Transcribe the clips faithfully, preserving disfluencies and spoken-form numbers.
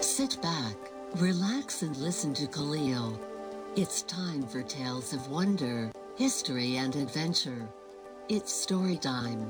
Sit back, relax and listen to Khalil. It's time for tales of wonder, history and adventure. It's story time.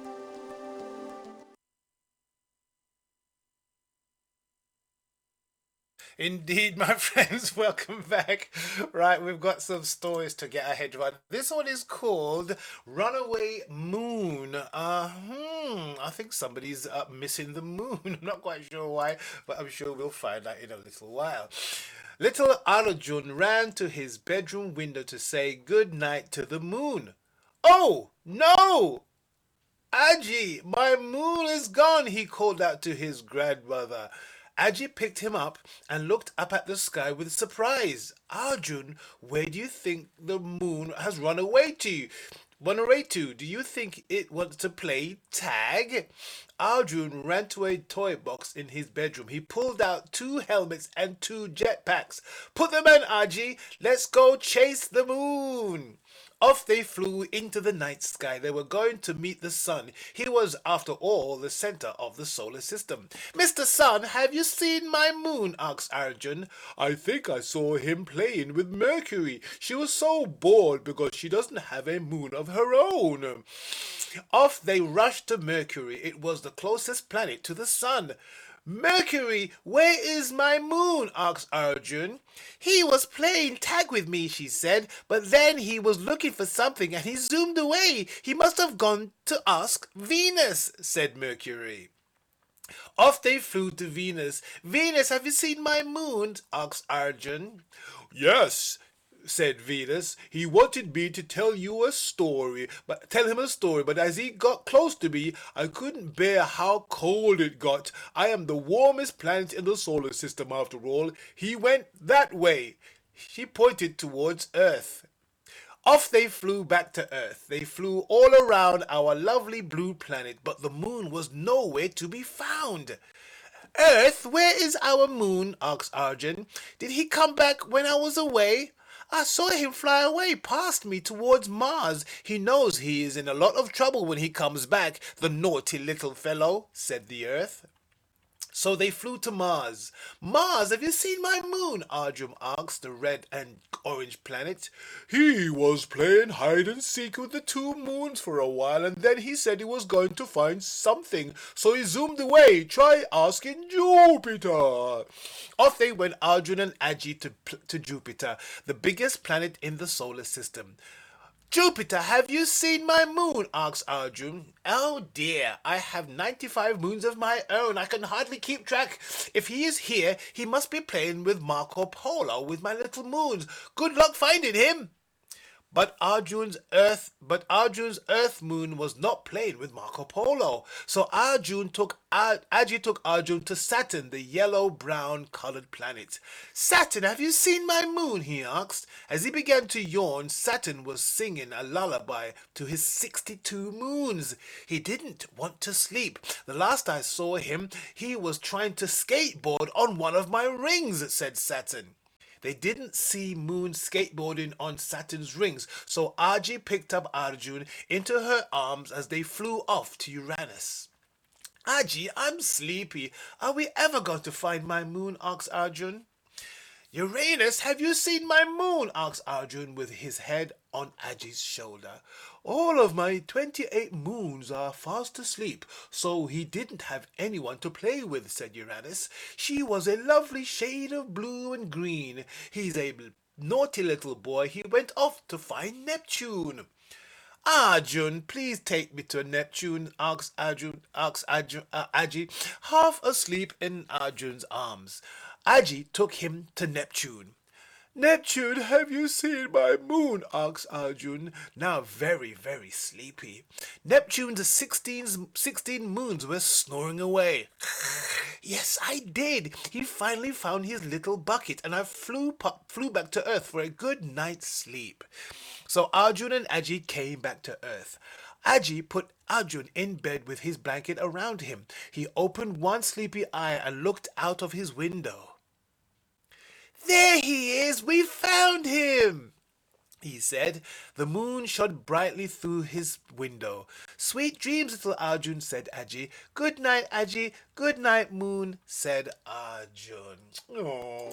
Indeed, my friends, welcome back. Right, we've got some stories to get our head around. This one is called Runaway Moon. Uh, hmm, I think somebody's uh, missing the moon. I'm not quite sure why, but I'm sure we'll find out in a little while. Little Arjun ran to his bedroom window to say good night to the moon. Oh, no! Aji, my moon is gone, he called out to his grandmother. Aji picked him up and looked up at the sky with surprise. Arjun, where do you think the moon has run away to? Run away to? Do you think it wants to play tag? Arjun ran to a toy box in his bedroom. He pulled out two helmets and two jetpacks. Put them in, Aji. Let's go chase the moon. Off they flew into the night sky. They were going to meet the sun. He was, after all, the center of the solar system. Mister Sun, have you seen my moon? Asked Arjun. I think I saw him playing with Mercury. She was so bored because she doesn't have a moon of her own. Off they rushed to Mercury. It was the closest planet to the sun. Mercury, where is my moon? Asked Arjun. He was playing tag with me, she said, but then he was looking for something and he zoomed away. He must have gone to ask Venus, said Mercury. Off they flew to Venus. Venus, have you seen my moon? Asked Arjun. Yes, said Venus. He wanted me to tell you a story, but tell him a story, but as he got close to me, I couldn't bear how cold it got. I am the warmest planet in the solar system after all. He went that way. She pointed towards Earth. Off they flew back to Earth. They flew all around our lovely blue planet, but the moon was nowhere to be found. Earth, where is our moon? Asked Arjun. Did he come back when I was away? I saw him fly away past me towards Mars. He knows he is in a lot of trouble when he comes back, the naughty little fellow, said the Earth. So they flew to Mars. Mars, have you seen my moon? Arjun asked the red and orange planet. He was playing hide and seek with the two moons for a while, and then he said he was going to find something. So he zoomed away. Try asking Jupiter. Off they went, Arjun and Aji, to, to Jupiter, the biggest planet in the solar system. Jupiter, have you seen my moon? Asked Arjun. Oh dear, I have ninety-five moons of my own. I can hardly keep track. If he is here, he must be playing with Marco Polo with my little moons. Good luck finding him. But Arjun's Earth, but Arjun's Earth moon was not playing with Marco Polo. So Arjun took Ar- Aji took Arjun to Saturn, the yellow-brown colored planet. Saturn, have you seen my moon? He asked. As he began to yawn, Saturn was singing a lullaby to his sixty-two moons. He didn't want to sleep. The last I saw him, he was trying to skateboard on one of my rings, said Saturn. They didn't see Moon skateboarding on Saturn's rings, so Aji picked up Arjun into her arms as they flew off to Uranus. Aji, I'm sleepy. Are we ever going to find my moon? Asked Arjun. Uranus, have you seen my moon? Asked Arjun with his head on Aji's shoulder. All of my twenty-eight moons are fast asleep, so he didn't have anyone to play with, said Uranus. She was a lovely shade of blue and green. He's a naughty little boy. He went off to find Neptune. Arjun, please take me to Neptune, asked Arjun, asked Arjun, uh, Aji, half asleep in Arjun's arms. Aji took him to Neptune. Neptune, have you seen my moon? Asked Arjun, now very, very sleepy. Neptune's sixteen, sixteen moons were snoring away. Yes, I did. He finally found his little bucket, and I flew, flew back to Earth for a good night's sleep. So Arjun and Aji came back to Earth. Aji put Arjun in bed with his blanket around him. He opened one sleepy eye and looked out of his window. There he is! We found him! he said. The moon shone brightly through his window. Sweet dreams, little Arjun, said Aji. Good night, Aji. Good night, moon, said Arjun.